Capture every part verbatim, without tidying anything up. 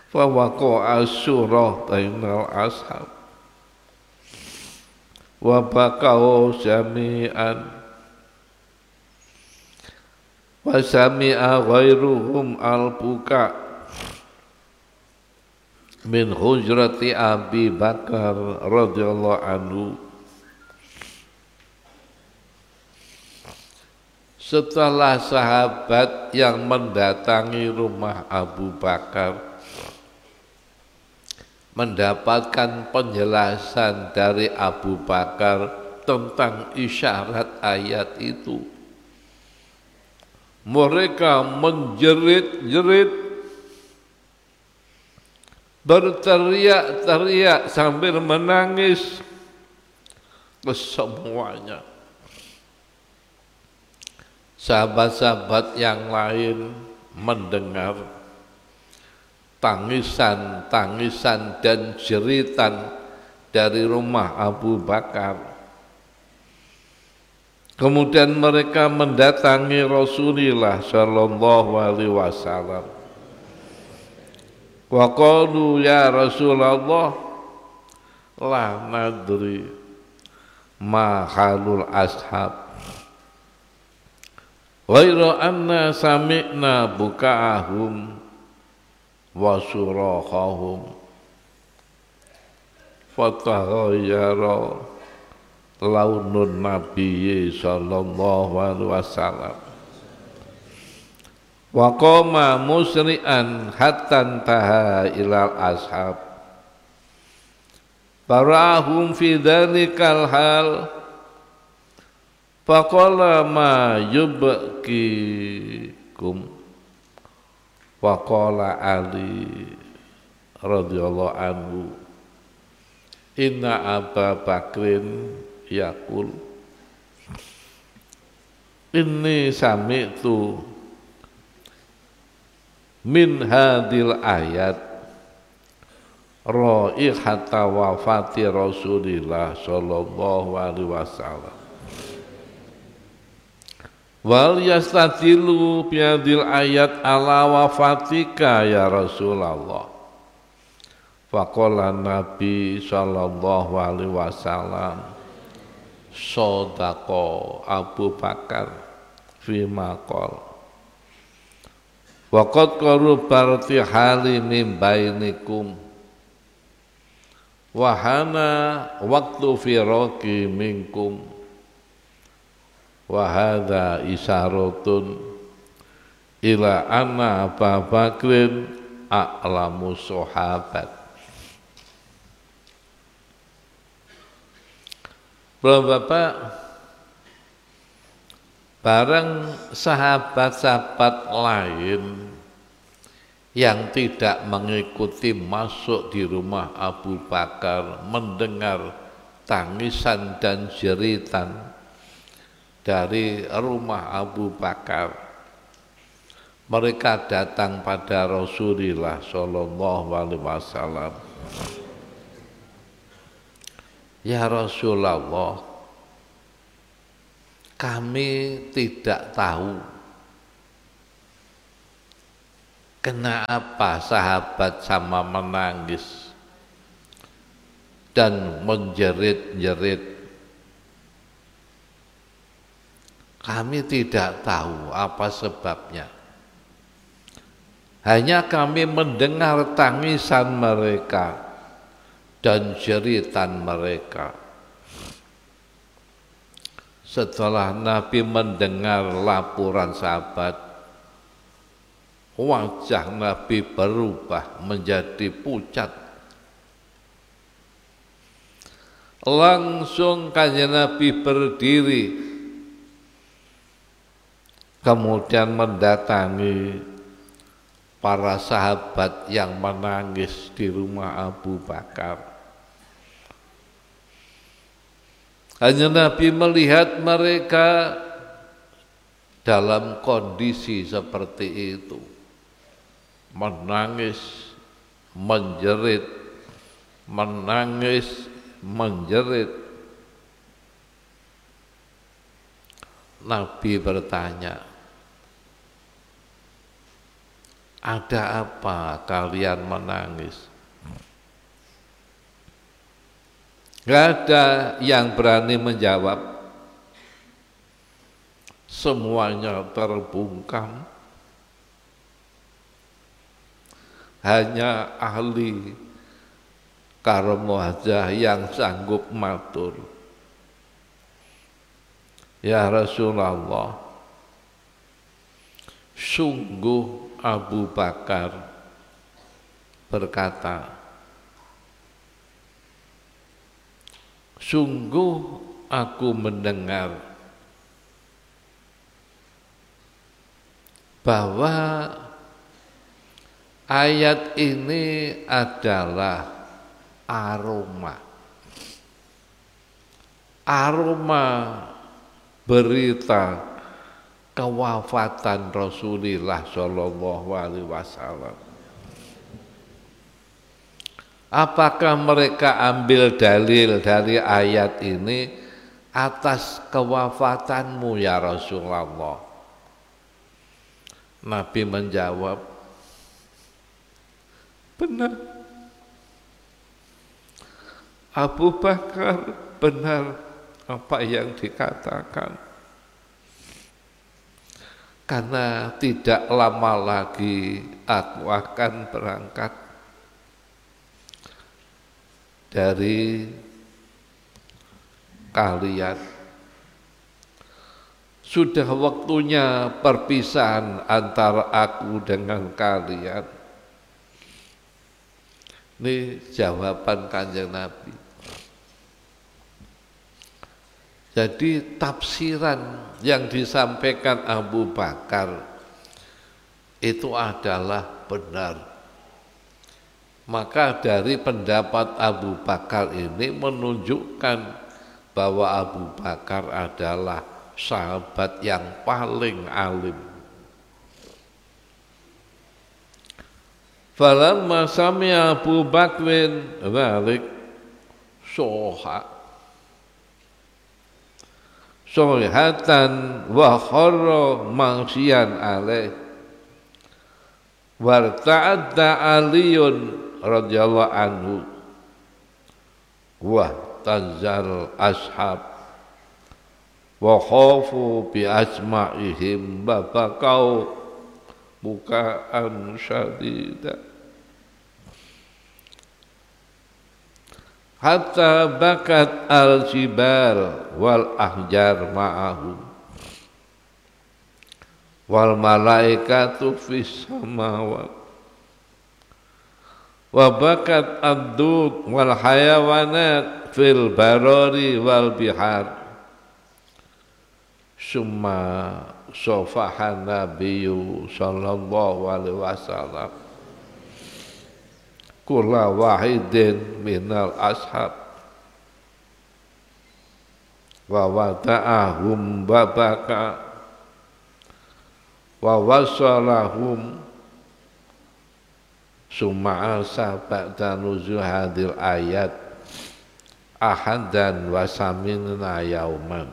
fa waqa'a syura bainal ashab wa bakau jami'an wa sami'a ghairuhum al-buka min hujrati Abi Bakar radhiyallahu anhu. Setelah sahabat yang mendatangi rumah Abu Bakar mendapatkan penjelasan dari Abu Bakar tentang isyarat ayat itu, mereka menjerit-jerit, berteriak-teriak sambil menangis kesemuanya. Sahabat-sahabat yang lain mendengar tangisan-tangisan dan jeritan dari rumah Abu Bakar. Kemudian mereka mendatangi Rasulullah sallallahu alaihi wasallam. Wa qalu ya Rasulullah la nadri ma halul ashab ghairu anna sami'na buka'ahum wa surahahum fataghayyara launun nabiyyi sallallahu alaihi wasallam wa qama musri'an hatta taha ilal ashab barahum fi dhalikal hal faqala ma yubkikum wa qala Ali radhiyallahu anhu inna Aba Bakrin yaqul inni sami'tu min hadil ayat raihata wafati Rasulillah sallallahu alaihi wasallam wal yastadilu biadil ayat ala wafatika ya Rasulullah. Faqala Nabi sallallahu alaihi wasallam sadaqa Abu Bakar fi maqal wa qad qarubarti hali min bainikum wa hana waqtu firaqi minkum wa hadza isyaratun ila anna Abu Bakrin a'lamu sahabat. Bapak-bapak, bareng sahabat-sahabat lain yang tidak mengikuti masuk di rumah Abu Bakar mendengar tangisan dan jeritan dari rumah Abu Bakar, mereka datang pada Rasulullah sallallahu alaihi wasallam. Ya Rasulullah, kami tidak tahu kenapa sahabat sama menangis dan menjerit-jerit. Kami tidak tahu apa sebabnya. Hanya kami mendengar tangisan mereka dan jeritan mereka. Setelah Nabi mendengar laporan sahabat, wajah Nabi berubah menjadi pucat. Langsung kanjeng Nabi berdiri, kemudian mendatangi para sahabat yang menangis di rumah Abu Bakar. Hanya Nabi melihat mereka dalam kondisi seperti itu, menangis, menjerit, menangis, menjerit. Nabi bertanya, Ada apa kalian menangis? Gak ada yang berani menjawab. Semuanya terbungkam. Hanya ahli karam wajah yang sanggup matur, ya Rasulullah, sungguh Abu Bakar berkata, sungguh aku mendengar bahwa ayat ini adalah aroma, aroma berita kewafatan Rasulullah Shallallahu Alaihi Wasallam. Apakah mereka ambil dalil dari ayat ini atas kewafatanmu ya Rasulullah? Nabi menjawab, benar. Abu Bakar benar apa yang dikatakan. Karena tidak lama lagi aku akan berangkat dari kalian. Sudah waktunya perpisahan antara aku dengan kalian. Ini jawaban Kanjeng Nabi. Jadi tafsiran yang disampaikan Abu Bakar itu adalah benar. Maka dari pendapat Abu Bakar ini menunjukkan bahwa Abu Bakar adalah sahabat yang paling alim. Falamma sami'a Abu Bakrin dzalik soha sohatan wa kharra maghsyian alaih warta'adda aliyun radhiyallahu anhu wa tanzal ashab wa khafu bi asma'ihim babakau bukaan syadida hatta bakat al-jibal wal ahjar ma'ahu wal malaikatu fis samawat wa bakat ad-dud wal hayawanat fil barari wal bihar. Summa sofahan nabiyyu sallallahu alaihi wasallam kula wahidin minal ashab wa wada'ahum babaka wa wasalahum summa asa ba'da nuzul hadil ayat ahadan wa saminna yauman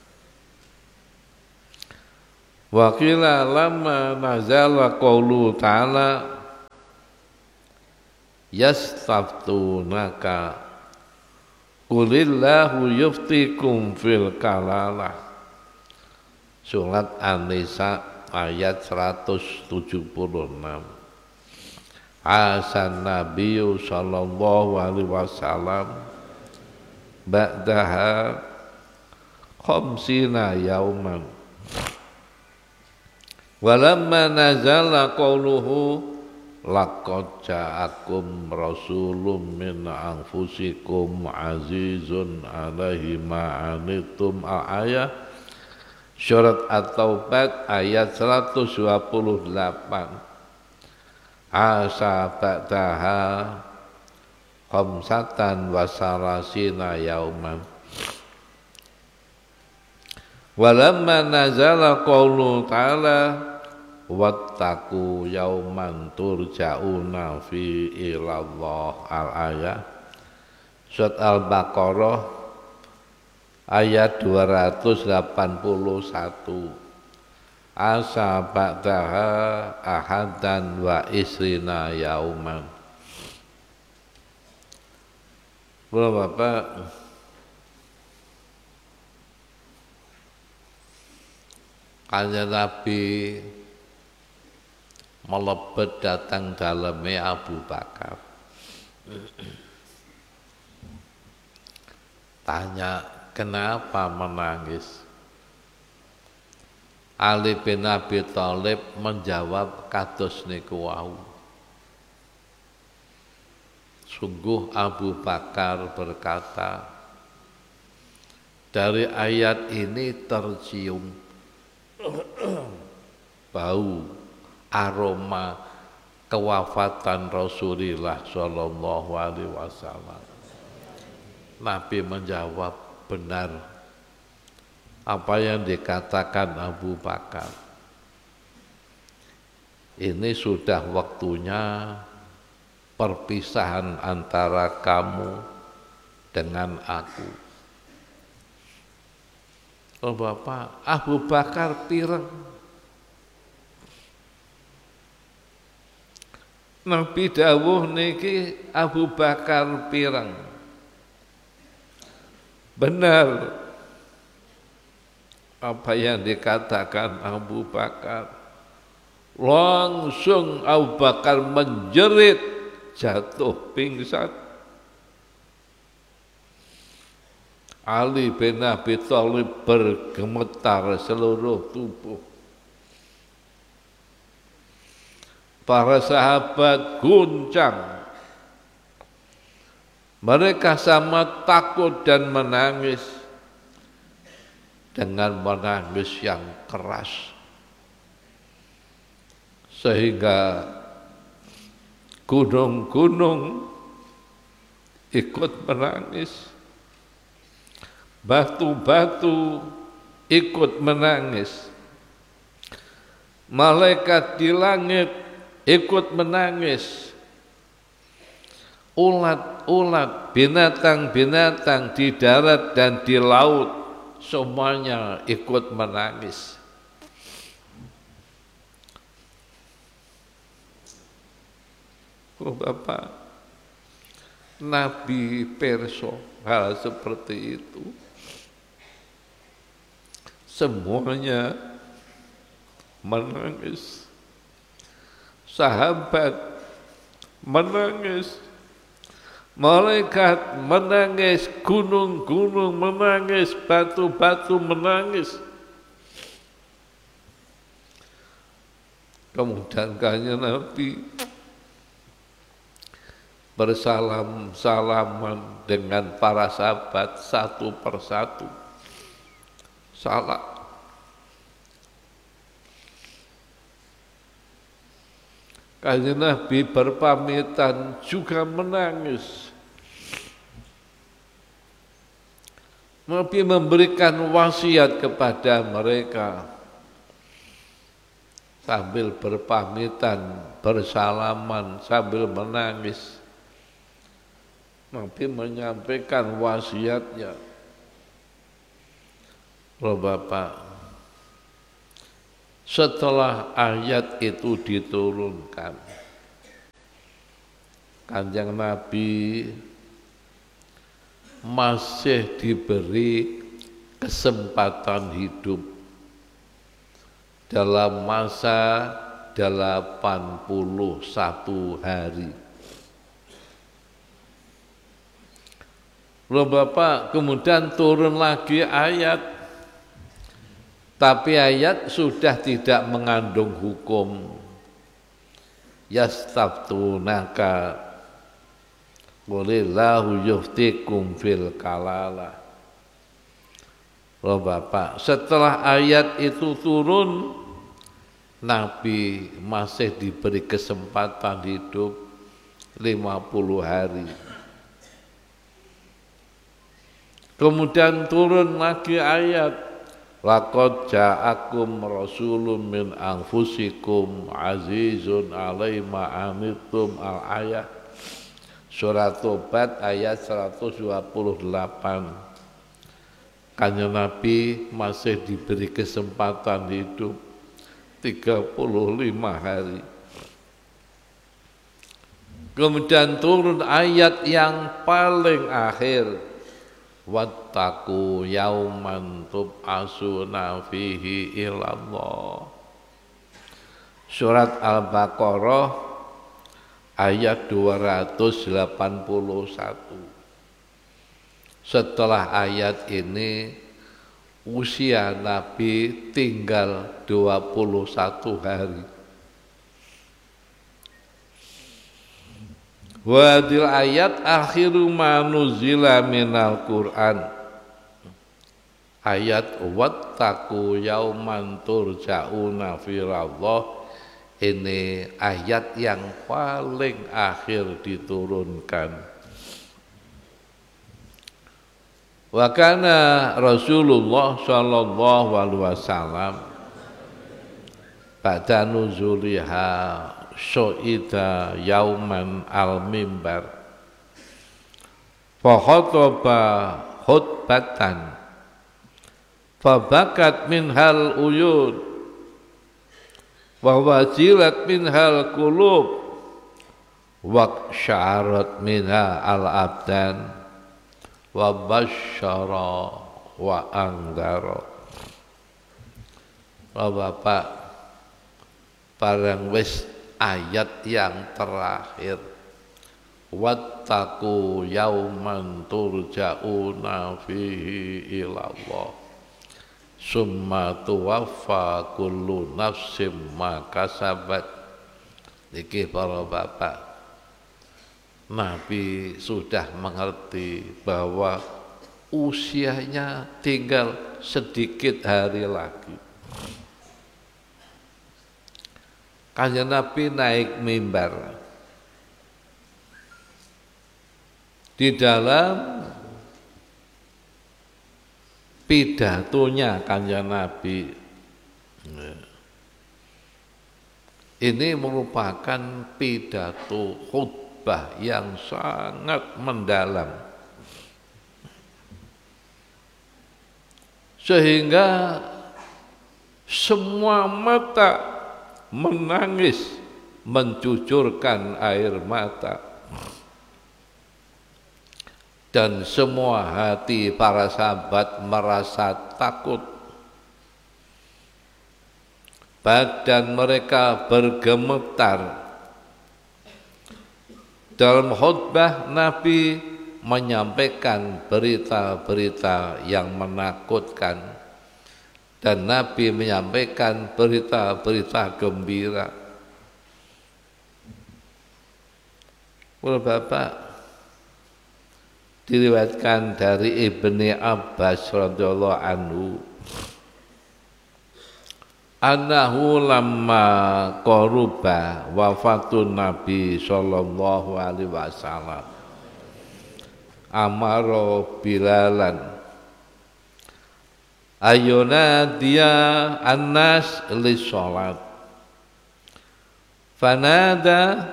wa qila lamma nazala qawlu ta'ala yastaftunaka qulillahu yuftikum fil kalalah. Surat An-Nisa ayat seratus tujuh puluh enam. Asan Nabiyyu sallallahu alaihi wasallam ba'daha khamsina yauman walamma nazala qawluhu laqad ja'akum rasulun min anfusikum azizun alaihi ma anittum al-ayah surat At-Taubat ayat seratus dua puluh delapan. Asa ba'daha khamsatan wa salasina yauman walamma nazala qawlu ta'ala wattaqu yauman turja'una fi ilallah al-ayah surat Al-Baqarah ayat dua ratus delapan puluh satu. asa ba'daha ahadan wa isrina yauman. Bapak Kanjeng Nabi melebet datang dalamnya Abu Bakar. Tanya, kenapa menangis? Ali bin Abi Thalib menjawab kados niku wau. Sungguh Abu Bakar berkata, dari ayat ini tercium bau aroma kewafatan Rasulullah Shallallahu Alaihi Wasallam. Nabi menjawab, benar apa yang dikatakan Abu Bakar. Ini sudah waktunya perpisahan antara kamu dengan aku. Oh Bapak, Abu Bakar pireng. Nabi dawuh niki Abu Bakar pireng. Benar apa yang dikatakan Abu Bakar. Langsung Abu Bakar menjerit, jatuh pingsan. Ali bin Abi Thalib bergemetar seluruh tubuh. Para sahabat guncang. Mereka sama takut dan menangis dengan menangis yang keras. Sehingga gunung-gunung ikut menangis, batu-batu ikut menangis, malaikat di langit ikut menangis, ulat-ulat, binatang-binatang di darat dan di laut semuanya ikut menangis. Oh Bapak, Nabi perso hal seperti itu. Semuanya menangis. Sahabat menangis. Malaikat menangis, gunung-gunung menangis, batu-batu menangis. Kemudian Kanjeng Nabi bersalam-salaman dengan para sahabat satu persatu. Salam. Kanjeng Nabi berpamitan juga menangis. Nabi memberikan wasiat kepada mereka sambil berpamitan, bersalaman, sambil menangis. Nabi menyampaikan wasiatnya. Loh Bapak, setelah ayat itu diturunkan, Kanjeng Nabi masih diberi kesempatan hidup dalam masa delapan puluh satu hari. Loh Bapak, kemudian turun lagi ayat, tapi ayat sudah tidak mengandung hukum. Yastaftunaka qulillahu yuftikum fil kalalah. Loh Bapak, setelah ayat itu turun, Nabi masih diberi kesempatan hidup lima puluh hari. Kemudian turun lagi ayat, laqad ja'akum rasulun min anfusikum azizun alaihi ma anittum al-ayat. Surat Tobat ayat seratus dua puluh delapan. Kanjeng Nabi masih diberi kesempatan hidup tiga puluh lima hari. Kemudian turun ayat yang paling akhir, wattaqu yauman tub'asuna fihi ilallah. Surat Al-Baqarah ayat dua ratus delapan puluh satu. Setelah ayat ini usia Nabi tinggal dua puluh satu hari. Wadil ayat akhiru ma nuzila minal Qur'an. Ayat wattaqu yauman turja'una filallah, ini ayat yang paling akhir diturunkan. Wa kana Rasulullah sallallahu alaihi wasallam ba'da nuzuliha syo'ida yauman al-mimbar fa khotaba khutbatan fabakat minhal uyun wa wajilat minhal qulub wa sya'arat minha al-abdan wa basyara wa angdara. Bapak, barang wis ayat yang terakhir, wattaqu yauman turja'una fihi ilallah summa tuwaffa kullu nafsim ma kasabat. Niki para bapak, Nabi sudah mengerti bahwa usianya tinggal sedikit hari lagi. Kanjeng Nabi naik mimbar. Di dalam pidatonya Kanjeng Nabi ini merupakan pidato khutbah yang sangat mendalam, sehingga semua mata menangis, mencucurkan air mata, dan semua hati para sahabat merasa takut. Badan mereka bergemetar. Dalam khutbah Nabi menyampaikan berita-berita yang menakutkan, dan Nabi menyampaikan berita-berita gembira. Bapak, diriwayatkan dari Ibni Abbas radhiyallahu anhu, annahu lamma qaruba wafatun Nabi sallallahu alaihi wasallam amara Bilalan ayuna dia annas li sholat fanada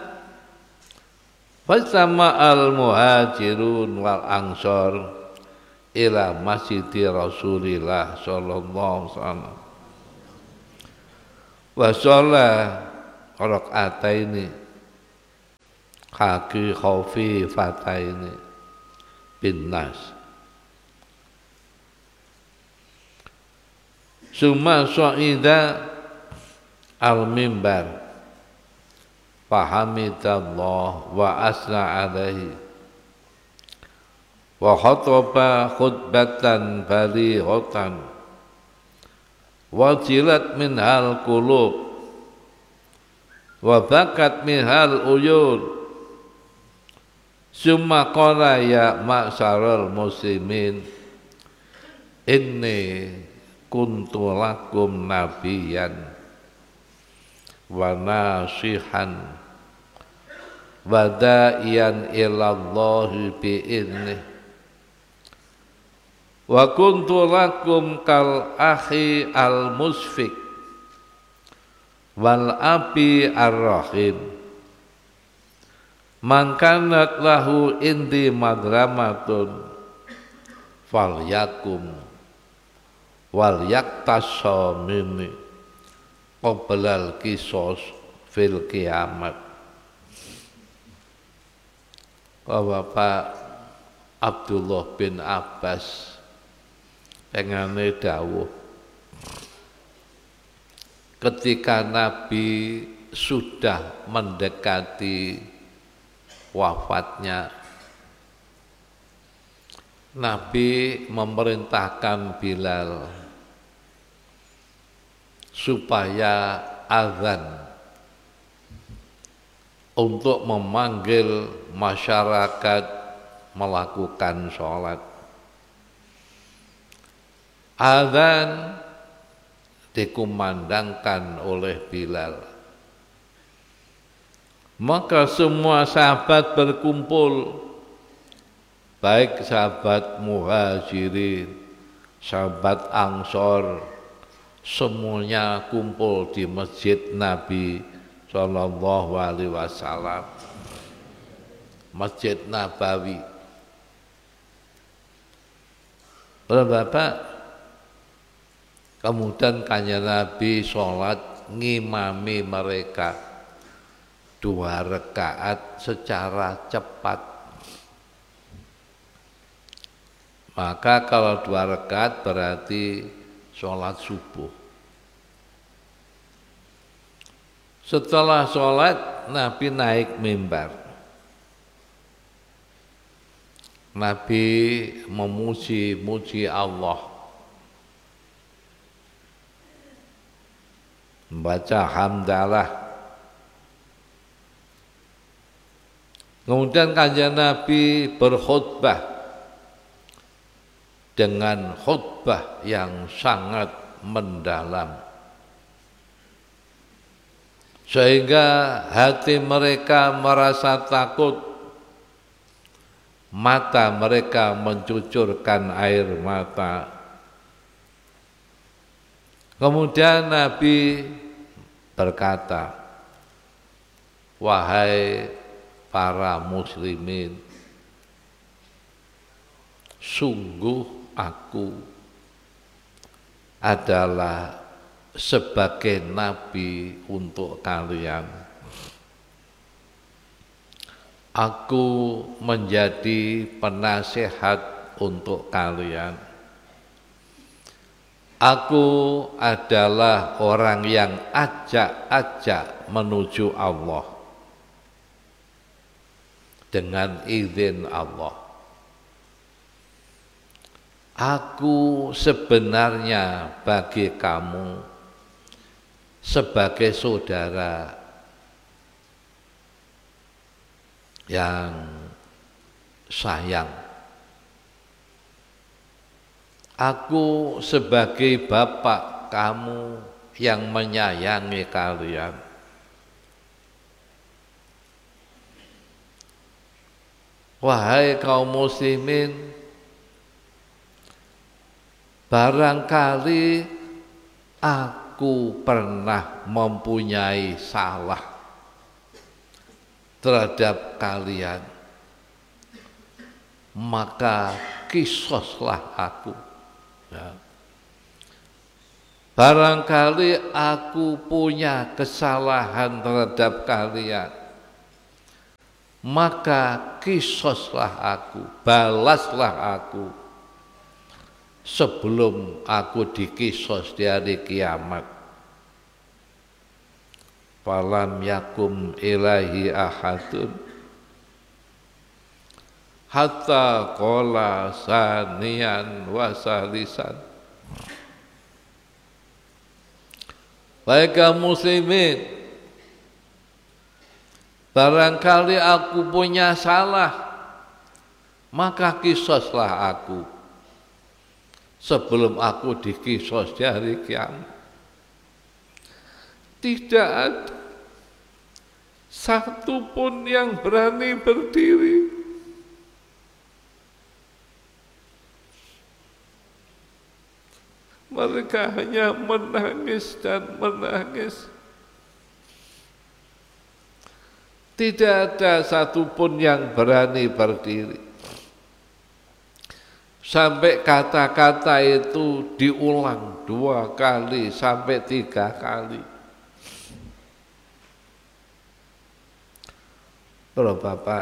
fasama al muhajirun wal ansor ila masjidi Rasulillah sallallahu alaihi wasallam wa sholla raka'ataini kaki khaufi fataini bin nas. Summa sa'ida al-mimbar fahamidallah wa asna alaihi wa khataba khutbatan balighatan wajilat minhal qulub wa bakat minhal uyun. Summa qala ya ma'syaral muslimin inni kuntu lakum nabiyan wa nasihan wa da'iyan ilallahi bi'idnih wa kuntu lakum kal akhi al musfik wal abi ar-rahim man kanat lahu indi madramatun fal yakum wal yaktasa minni qoblal kisos fil kiamat. Bapak Abdullah bin Abbas pengane dawuh, ketika Nabi sudah mendekati wafatnya, Nabi memerintahkan Bilal supaya azan untuk memanggil masyarakat melakukan sholat. Azan dikumandangkan oleh Bilal. Maka semua sahabat berkumpul, baik sahabat Muhajirin, sahabat Ansor, semuanya kumpul di masjid Nabi Sallallahu Alaihi Wasallam, Masjid Nabawi. Bapak, kemudian kanjeng Nabi sholat ngimami mereka dua rakaat secara cepat. Maka kalau dua rakaat berarti sholat subuh. Setelah sholat, Nabi naik mimbar. Nabi memuji-muji Allah, membaca hamdalah. Kemudian kanjeng Nabi berkhutbah dengan khutbah yang sangat mendalam, sehingga hati mereka merasa takut, mata mereka mencucurkan air mata. Kemudian Nabi berkata, wahai para muslimin, sungguh aku adalah sebagai nabi untuk kalian. Aku menjadi penasehat untuk kalian. Aku adalah orang yang ajak-ajak menuju Allah dengan izin Allah. Aku sebenarnya bagi kamu sebagai saudara yang sayang. Aku sebagai bapak kamu yang menyayangi kalian. Wahai kaum muslimin, barangkali aku pernah mempunyai salah terhadap kalian, maka kisoslah aku. Ya. Barangkali aku punya kesalahan terhadap kalian, maka kisoslah aku, balaslah aku sebelum aku dikisos di hari kiamat. Falam yakum ilahi ahadun hatta qala saniyan wa salisan. Baik kaum muslimin, barangkali aku punya salah, maka kisoslah aku sebelum aku dikisos di hari kiamat. Tidak ada satu pun yang berani berdiri. Mereka hanya menangis dan menangis. Tidak ada satu pun yang berani berdiri. Sampai kata-kata itu diulang dua kali sampai tiga kali. Para bapak,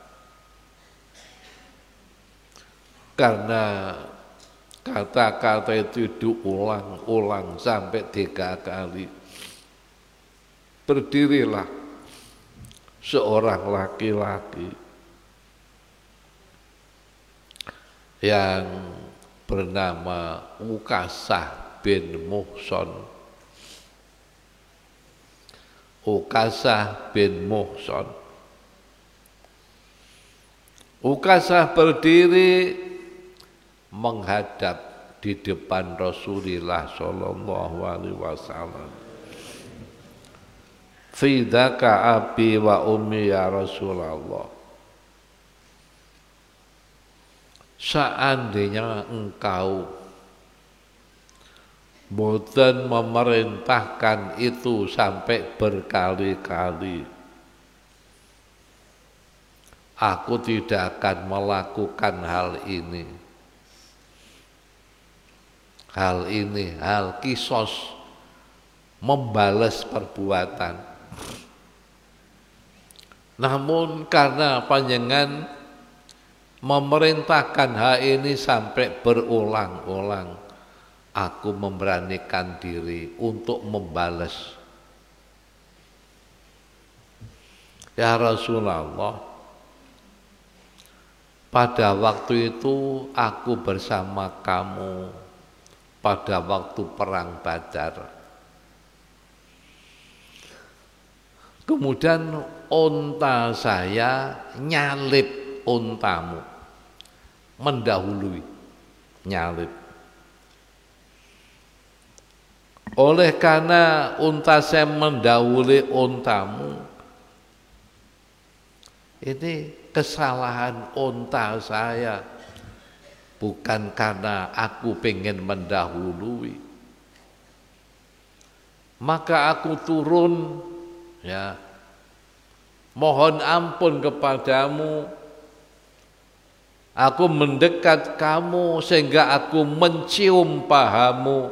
karena kata-kata itu diulang-ulang sampai tiga kali, berdirilah seorang laki-laki yang bernama Ukasah bin Muhson. Ukasah bin Muhson. Ukasah berdiri menghadap di depan Rasulullah Shallallahu Alaihi Wasallam. Fidaka abi wa ummi ya Rasulullah. Seandainya engkau boten memerintahkan itu sampai berkali-kali, aku tidak akan melakukan hal ini. Hal ini, hal kisos, membalas perbuatan. Namun karena panjenengan memerintahkan hal ini sampai berulang-ulang, aku memberanikan diri untuk membalas. Ya Rasulullah, pada waktu itu aku bersama kamu pada waktu perang Badar. Kemudian unta saya nyalip untamu, mendahului, nyalip. Oleh karena unta saya mendahului untamu, ini kesalahan unta saya, bukan karena aku pengen mendahului. Maka aku turun, ya, mohon ampun kepadamu. Aku mendekat kamu sehingga aku mencium pahamu.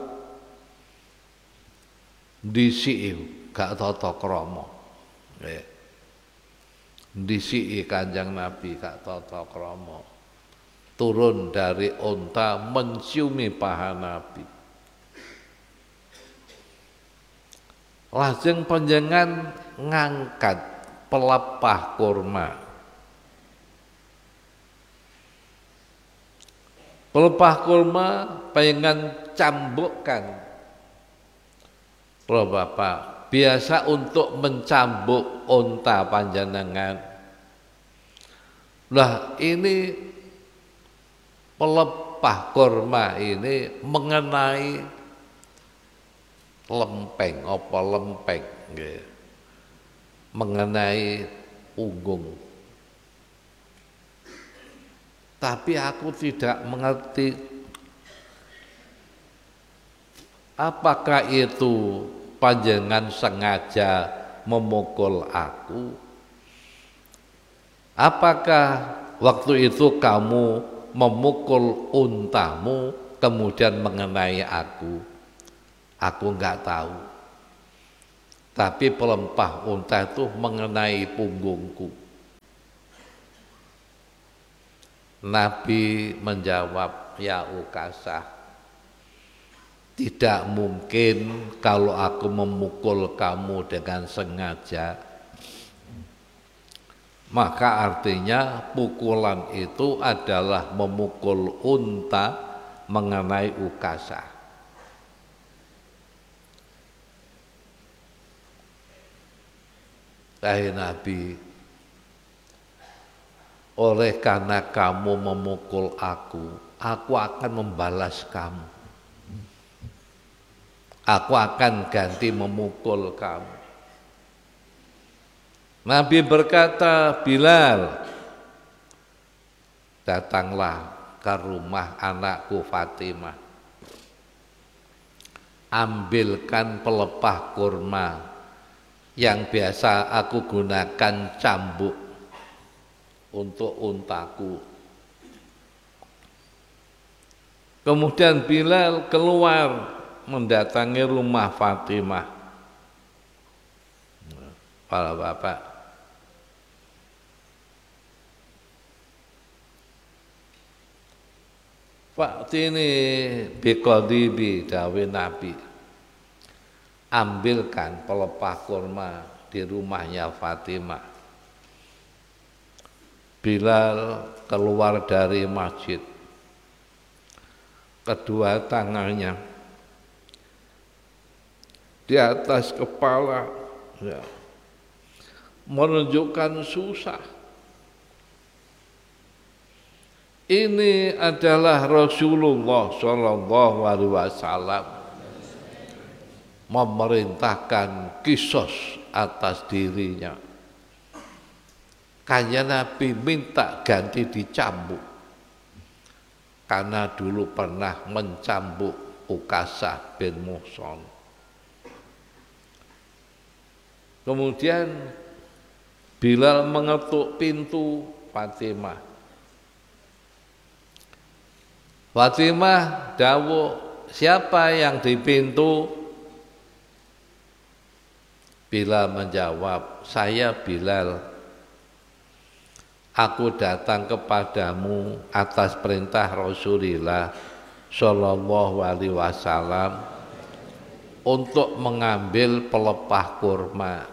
Disi'i gak tata krama. Ya. Disi'i Kanjeng Nabi gak tata krama. Turun dari unta menciumi paha Nabi. Lajeng panjenengan ngangkat pelepah kurma. Pelepah kurma panjenengan cambukkan. Loh Bapak, biasa untuk mencambuk unta panjenengan. Lah ini pelepah kurma ini mengenai lempeng, apa lempeng, nggih. Mengenai punggung. Tapi aku tidak mengerti apakah itu panjenengan sengaja memukul aku? Apakah waktu itu kamu memukul untamu kemudian mengenai aku? Aku enggak tahu. Tapi pelempah unta itu mengenai punggungku. Nabi menjawab, ya Ukasah, tidak mungkin kalau aku memukul kamu dengan sengaja. Maka artinya pukulan itu adalah memukul unta mengenai Ukasah. Wahai Nabi, oleh karena kamu memukul aku, aku akan membalas kamu. Aku akan ganti memukul kamu. Nabi berkata, Bilal, datanglah ke rumah anakku Fatimah. Ambilkan pelepah kurma yang biasa aku gunakan cambuk untuk untaku. Kemudian Bilal keluar mendatangi rumah Fatimah. Para bapak, Faktini biqadibi dawe Nabi, ambilkan pelepah kurma di rumahnya Fatimah. Bilal keluar dari masjid, kedua tangannya di atas kepala, ya, menunjukkan susah. Ini adalah Rasulullah Shallallahu Alaihi Wasallam memerintahkan kisos atas dirinya. Kanjeng Nabi minta ganti dicambuk karena dulu pernah mencambuk Ukasah bin Muhson. Kemudian Bilal mengetuk pintu Fatimah. Fatimah dawuh, siapa yang di pintu? Bilal menjawab, saya Bilal. Aku datang kepadamu atas perintah Rasulullah Shallallahu Alaihi Wasallam untuk mengambil pelepah kurma.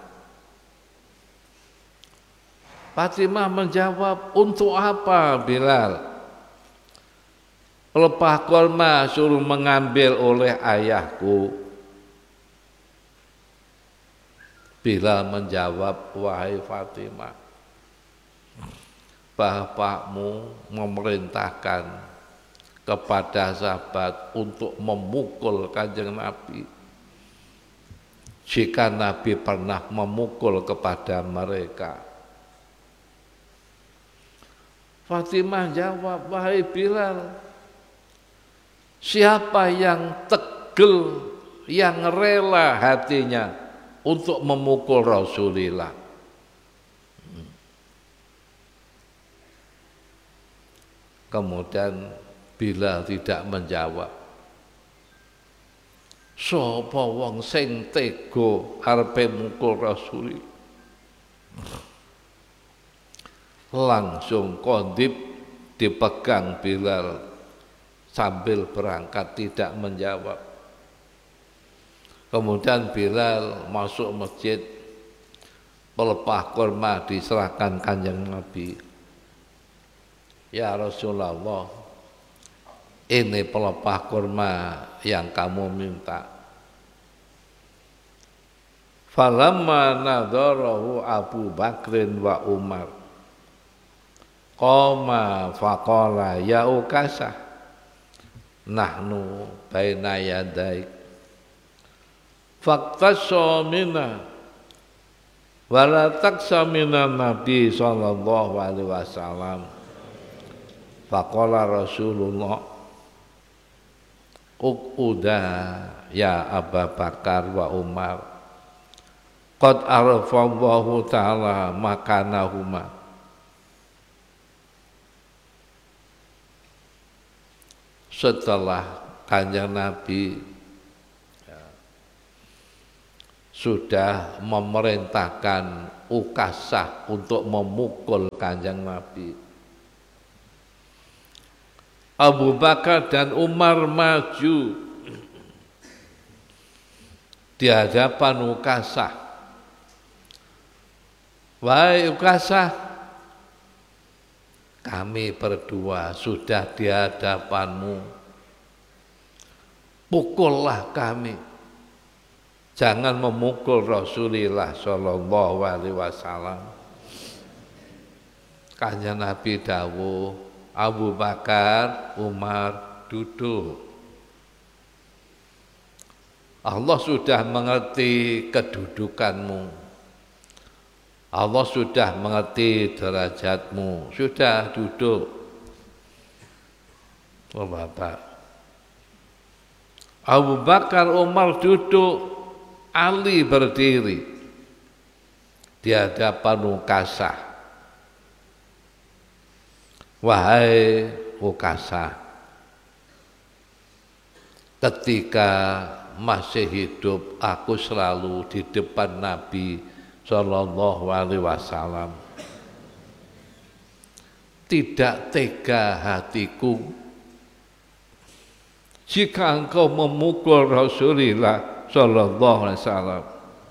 Fatimah menjawab, untuk apa Bilal? Pelepah kurma suruh mengambil oleh ayahku. Bilal menjawab, wahai Fatimah, bapakmu memerintahkan kepada sahabat untuk memukul Kanjeng Nabi jika Nabi pernah memukul kepada mereka. Fatimah jawab, wahai Bilal, siapa yang tegel, yang rela hatinya untuk memukul Rasulullah? Kemudian Bilal tidak menjawab. Sapa wong sing tega arepe mukul Rasul? Langsung kondip dipegang Bilal sambil berangkat tidak menjawab. Kemudian Bilal masuk masjid, pelepah kurma diserahkan Kanjeng Nabi. Ya Rasulullah, ini pelepah kurma yang kamu minta. Falamma nadharahu Abu Bakrin wa Umar, qama faqala ya Ukasah, nahnu baina yadaik, faqtasha minna wala taksa minan Nabi sallallahu alaihi wasallam. Faqala Rasulullah, uqudha ya Abu Bakar wa Umar, qad arafallahu ta'ala makanahuma. Setelah Kanjeng Nabi ya, sudah memerintahkan Ukasah untuk memukul Kanjeng Nabi, Abu Bakar dan Umar maju di hadapan Ukasah. Wahai Ukasah, kami berdua sudah di hadapanmu. Pukullah kami. Jangan memukul Rasulullah Shallallahu Alaihi Wasallam. Kanjeng Nabi dawuh, Abu Bakar, Umar, duduk. Allah sudah mengerti kedudukanmu. Allah sudah mengerti derajatmu. Sudah duduk. Oh Bapak. Abu Bakar, Umar duduk. Ali berdiri di hadapan Ukasah. Wahai Ukasah, ketika masih hidup aku selalu di depan Nabi Shallallahu Alaihi Wasallam. Tidak tega hatiku jika engkau memukul Rasulullah sallallahu alaihi wasallam,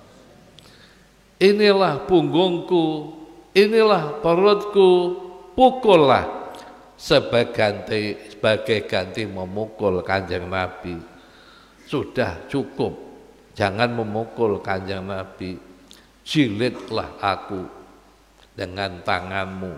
inilah punggungku, inilah perutku, pukullah sebagai ganti, sebagai ganti memukul Kanjeng Nabi. Sudah cukup, jangan memukul Kanjeng Nabi, jilidlah aku dengan tanganmu.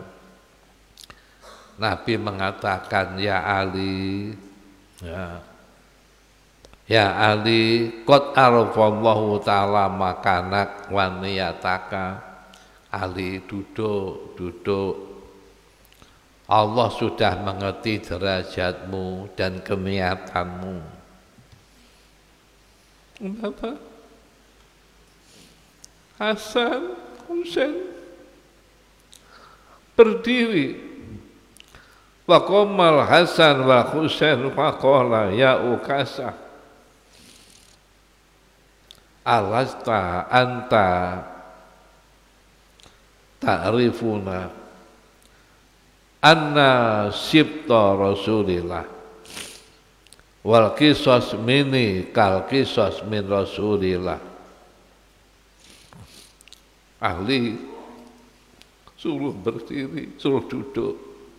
Nabi mengatakan, ya Ali, ya, ya Ali, qad arafallahu ta'ala makanak wa niyataka. Ali, duduk, duduk. Allah sudah mengerti derajatmu dan keniatanmu. Bapak Hasan Husain berdiri. Waqamal Hasan wa Husain faqala ya Ukasah, alasta anta ta'rifuna anna sibta Rasulillah wal qisas mini kal qisas min Rasulillah. Ali suruh berdiri, suruh duduk.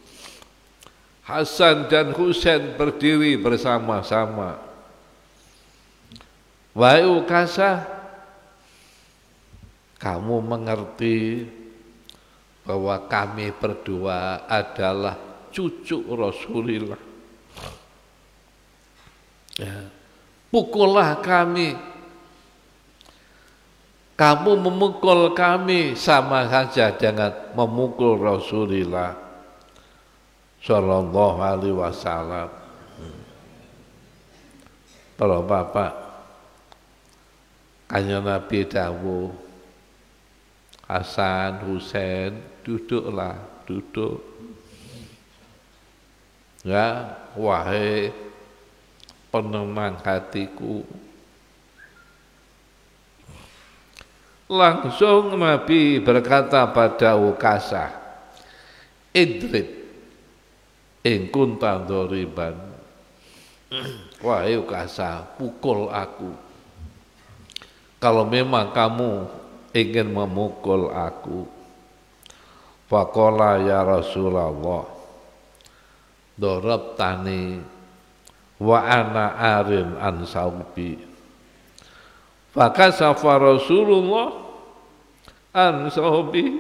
Hasan dan Husain berdiri bersama-sama. Wahai Ukasah, kamu mengerti bahwa kami berdua adalah cucu Rasulullah. Ya. Pukullah kami. Kamu memukul kami sama saja dengan memukul Rasulullah sallallahu alaihi wasallam. Para bapak, Kanjeng Nabi dawuh, Hasan, Husain, duduklah, duduk. Ya, wahai penenang hatiku. Langsung Nabi berkata pada Ukasah, idrib in kunta dhoriban. Wahai Ukasah, pukul aku kalau memang kamu ingin memukul aku. Faqala ya Rasulullah, darabtani wa ana arin an saubi. Fakasafa Rasulullah an saubi.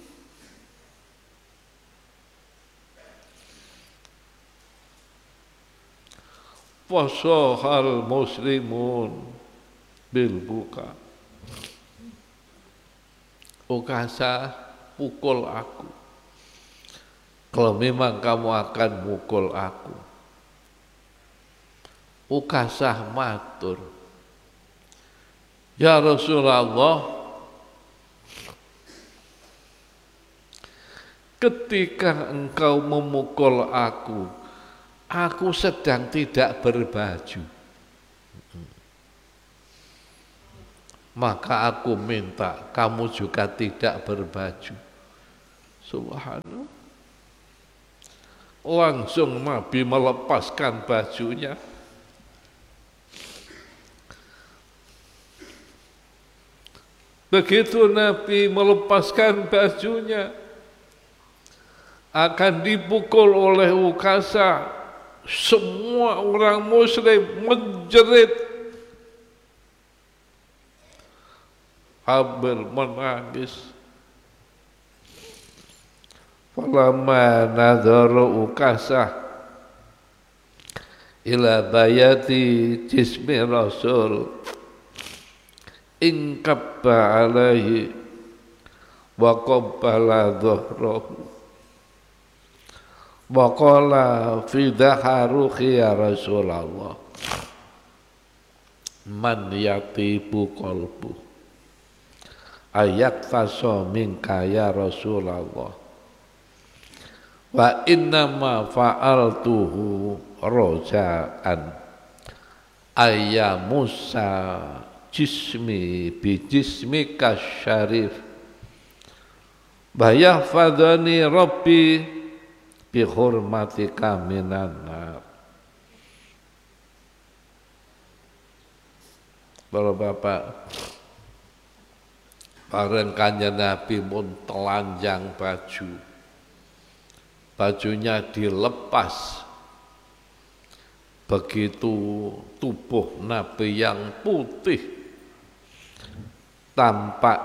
Fasahal muslimun bil buka. Ukasah, pukul aku kalau memang kamu akan mukul aku. Ukasah matur, ya Rasulullah, ketika engkau memukul aku, aku sedang tidak berbaju. Maka aku minta kamu juga tidak berbaju. Subhanallah. Langsung Nabi melepaskan bajunya. Begitu Nabi melepaskan bajunya, akan dipukul oleh Ukasah. Semua orang muslim menjerit, hampir menangis. Falamma nadhara Ukasah ila bayati jismi Rasul inkabba alaihi wa qabbala dhahrahu wa qala fi dhaharuhi ya Rasulullah man yatibu qalbu ayat faso minka ya Rasulullah wa innama fa'altuhu roja'an ayyamusa jismi bi jismika syarif bayahfadhani rabbi bi hurmatika minan nar. para bapak, bareng Kanjeng Nabi pun telanjang baju, bajunya dilepas. Begitu tubuh Nabi yang putih tampak,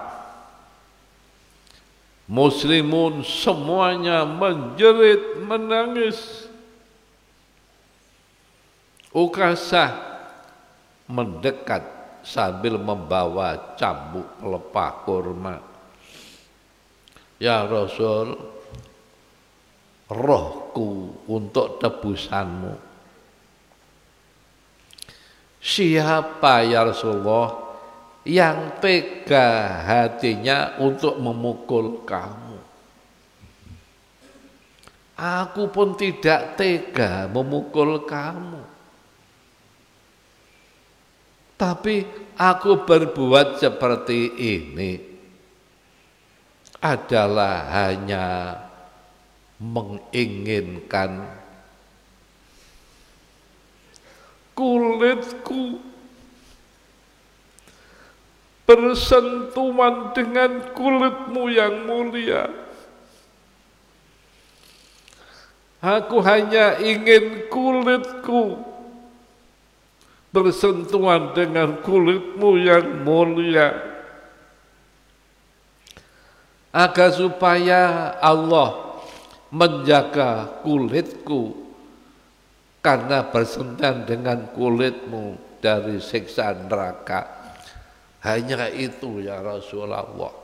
muslimun semuanya menjerit menangis. Ukasah mendekat sambil membawa cambuk pelepah kurma. Ya Rasul, rohku untuk tebusanmu. Siapa ya Rasulullah yang tega hatinya untuk memukul kamu? Aku pun tidak tega memukul kamu. Tapi aku berbuat seperti ini adalah hanya menginginkan kulitku bersentuhan dengan kulitmu yang mulia. Aku hanya ingin kulitku bersentuhan dengan kulitmu yang mulia, agar supaya Allah menjaga kulitku karena bersentuhan dengan kulitmu dari siksa neraka. Hanya itu ya Rasulullah.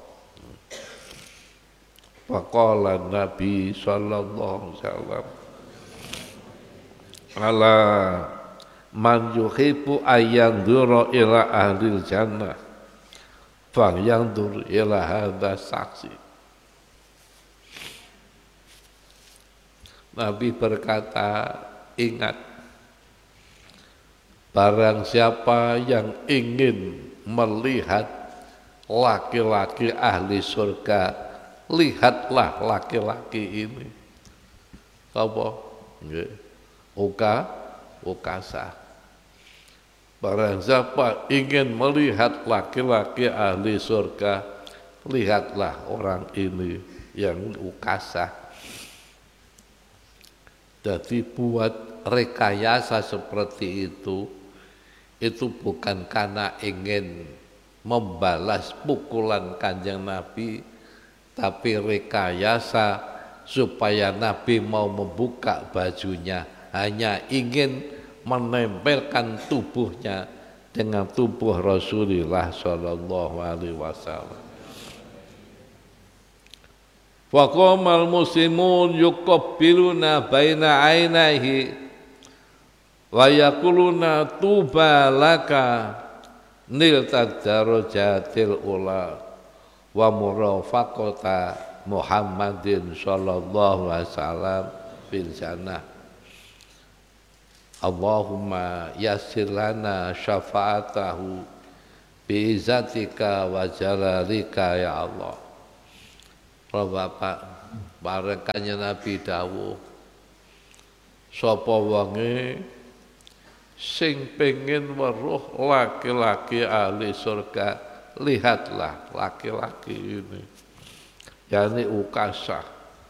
Faqala Nabi sallallahu alaihi wasallam, ala man yuhibbu ayyandura ila ahlil jannah falyandur ila hadha saksi. Nabi berkata, ingat, barang siapa yang ingin melihat laki-laki ahli surga, lihatlah laki-laki ini. Apa? Uka, ukasa. Barang siapa ingin melihat laki-laki ahli surga, lihatlah orang ini yang ukasa. Jadi buat rekayasa seperti itu, itu bukan karena ingin membalas pukulan Kanjeng Nabi, tapi rekayasa supaya Nabi mau membuka bajunya, hanya ingin menempelkan tubuhnya dengan tubuh Rasulullah Shallallahu Alaihi Wasallam. Waqamal muslimun yuqabbiluna baina ainaihi wa yaquluna tuba laka nilta darajatil ula wa murafaqata Muhammadin Shallallahu Alaihi Wasallam fil jannah. Allahumma yassir lana syafa'atahu biizzatika wa jalalika ya Allah. Para bapak, barekane Nabi dawuh, sapa wonge sing pengin weruh laki-laki ahli surga, lihatlah laki-laki ini, yakni Ukasah.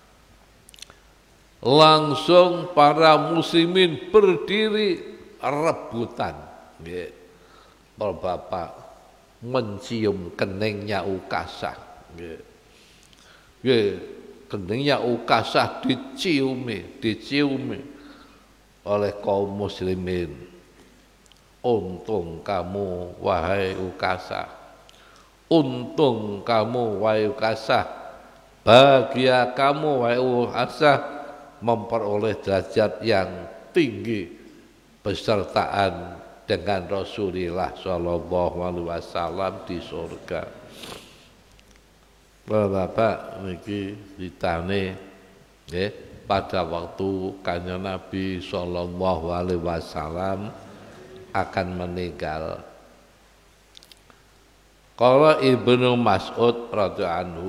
Langsung para muslimin berdiri rebutan, ya, para bapak mencium keningnya Ukasah, ya, ya, keningnya Ukasah diciumi, diciumi oleh kaum muslimin. Untung kamu wahai Ukasah, untung kamu wahai Ukasah, bahagia kamu wahai Ukasah, memperoleh derajat yang tinggi besertaan dengan Rasulullah Shallallahu Alaihi Wasallam di surga. Bapak niki ditane, ya, pada waktu Kanjeng Nabi Shallallahu Alaihi Wasallam akan meninggal. Qala Ibnu Mas'ud radhiyallahu anhu,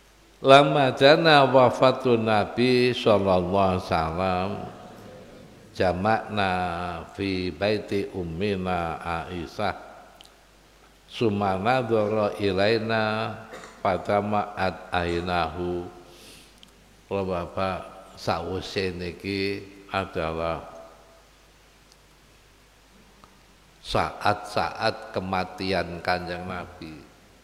lama jana wafatun Nabi sallallahu alaihi wasallam jamakna fi baiti ummina Aisyah sumana dzara ilaina fatama'at ainahu. Bapak sawise niki adalah saat-saat kematian Kanjeng Nabi.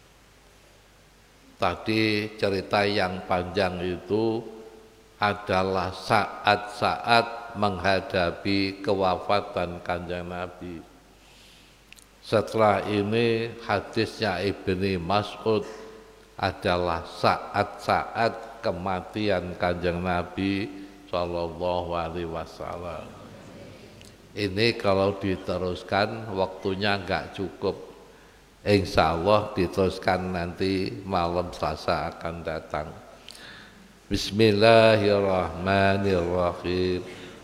Tadi cerita yang panjang itu adalah saat-saat menghadapi kewafatan Kanjeng Nabi. Setelah ini hadisnya Ibni Mas'ud adalah saat-saat kematian Kanjeng Nabi Sallallahu Alaihi Wasallam. Ini kalau diteruskan waktunya enggak cukup. Insya Allah diteruskan nanti malam Selasa akan datang. Bismillahirrahmanirrahim.